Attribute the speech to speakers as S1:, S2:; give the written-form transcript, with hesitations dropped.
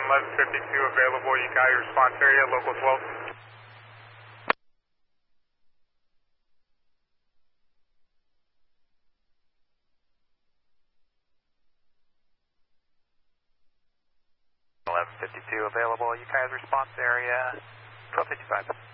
S1: 1152 available, you got your response area, local 12.
S2: Available, you guys response area 1255.